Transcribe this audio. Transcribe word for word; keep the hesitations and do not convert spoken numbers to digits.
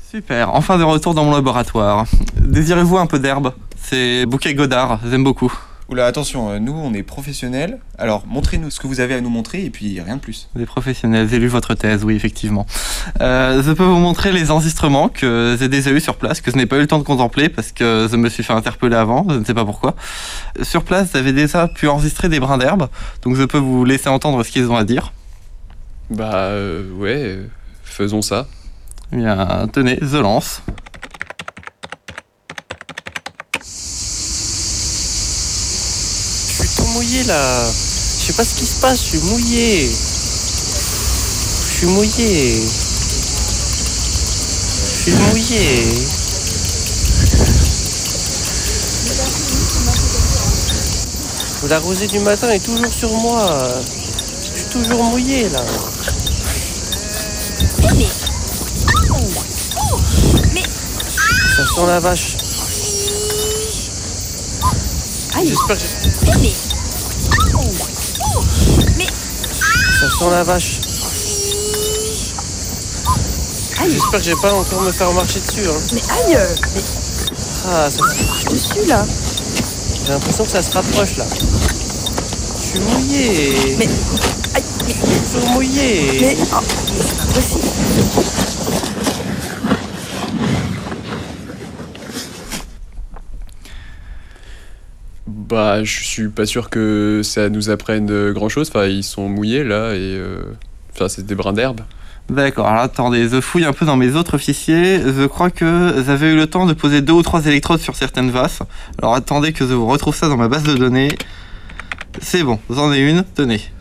Super, enfin de retour dans mon laboratoire. Désirez-vous un peu d'herbe? C'est bouquet Godard, j'aime beaucoup. Oula, attention, nous on est professionnels, alors montrez-nous ce que vous avez à nous montrer et puis rien de plus. Des professionnels, j'ai lu votre thèse, oui, effectivement. Euh, je peux vous montrer les enregistrements que j'ai déjà eu sur place, que je n'ai pas eu le temps de contempler parce que je me suis fait interpeller avant, je ne sais pas pourquoi. Sur place, j'avais déjà pu enregistrer des brins d'herbe, donc je peux vous laisser entendre ce qu'ils ont à dire. Bah euh, ouais, euh, faisons ça. Eh bien, tenez, je lance. Je suis tout mouillé là. Je sais pas ce qui se passe, je suis mouillé. Je suis mouillé. Je suis mouillé. La rosée du matin est toujours sur moi. Je suis toujours mouillé là. Ça sent la vache. J'espère que j'ai... Ça sent la vache. J'espère que j'ai pas encore me faire marcher dessus. Hein. Mais aïe mais... Ah, ça... Je suis là. J'ai l'impression que ça se rapproche là. Je suis mouillé. Mais... Aïe, mais... Je suis toujours mouillé. Mais... Oh, mais c'est pas possible. Bah je suis pas sûr que ça nous apprenne grand chose, enfin ils sont mouillés là et... Euh... Enfin c'est des brins d'herbe. D'accord, alors attendez, je fouille un peu dans mes autres fichiers. Je crois que j'avais eu le temps de poser deux ou trois électrodes sur certaines vases. Alors attendez que je vous retrouve ça dans ma base de données. C'est bon, j'en ai une, tenez.